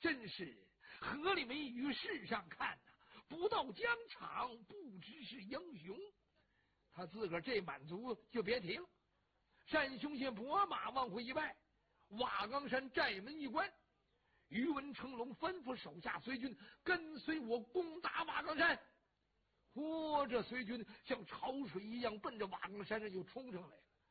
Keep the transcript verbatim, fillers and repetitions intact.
真是河里没雨，世上看呐、啊，不到疆场不知是英雄。他自个儿这满足就别提了。单雄先拨马往回一拜，瓦岗山寨门一关，宇文成龙吩咐手下随军跟随我攻打瓦岗山。嚯，这随军像潮水一样奔着瓦岗山上就冲上来了。